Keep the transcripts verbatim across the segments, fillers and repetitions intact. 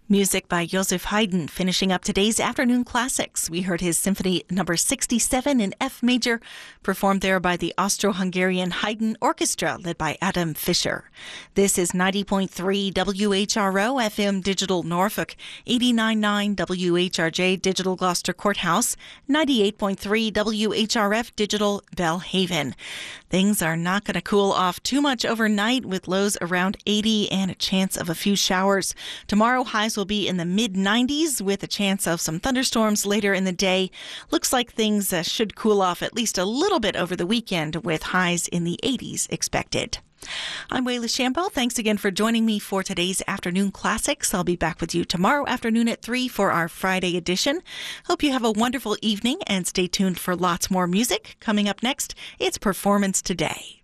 Music by Joseph Haydn, finishing up today's afternoon classics. We heard his Symphony Number sixty-seven in F major, performed there by the Austro-Hungarian Haydn Orchestra, led by Adam Fischer. This is ninety point three W H R O F M Digital Norfolk, eighty-nine point nine W H R J Digital Gloucester Courthouse, ninety-eight point three W H R F Digital Belhaven. Things are not going to cool off too much overnight, with lows around eighty and a chance of a few showers. Tomorrow, highs will be in the mid nineties with a chance of some thunderstorms later in the day. Looks like things uh, should cool off at least a little bit over the weekend, with highs in the eighties expected. I'm Wayla Shambo. Thanks again for joining me for today's Afternoon Classics. I'll be back with you tomorrow afternoon at three for our Friday edition. Hope you have a wonderful evening and stay tuned for lots more music. Coming up next, it's Performance Today.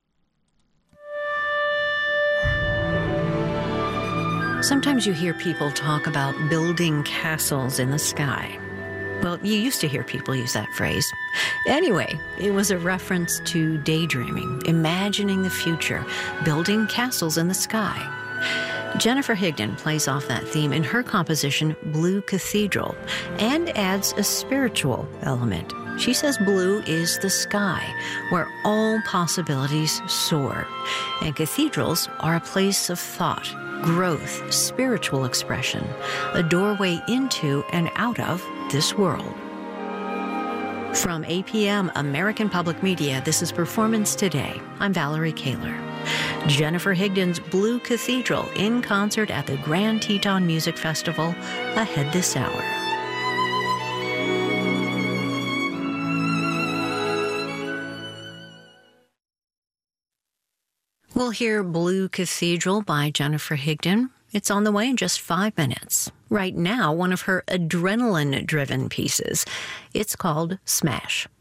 Sometimes you hear people talk about building castles in the sky. Well, you used to hear people use that phrase. Anyway, it was a reference to daydreaming, imagining the future, building castles in the sky. Jennifer Higdon plays off that theme in her composition, Blue Cathedral, and adds a spiritual element. She says blue is the sky, where all possibilities soar, and cathedrals are a place of thought, growth, spiritual expression, a doorway into and out of this world. From A P M American Public Media, this is Performance Today. I'm Valerie Kaler. Jennifer Higdon's Blue Cathedral in concert at the Grand Teton Music Festival ahead this hour. We'll hear Blue Cathedral by Jennifer Higdon. It's on the way in just five minutes. Right now, one of her adrenaline-driven pieces. It's called Smash.